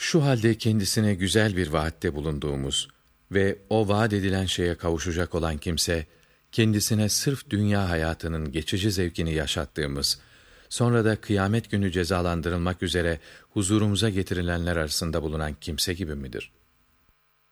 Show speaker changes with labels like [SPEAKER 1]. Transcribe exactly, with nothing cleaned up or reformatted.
[SPEAKER 1] Şu halde kendisine güzel bir vaatte bulunduğumuz ve o vaat edilen şeye kavuşacak olan kimse, kendisine sırf dünya hayatının geçici zevkini yaşattığımız, sonra da kıyamet günü cezalandırılmak üzere huzurumuza getirilenler arasında bulunan kimse gibi midir?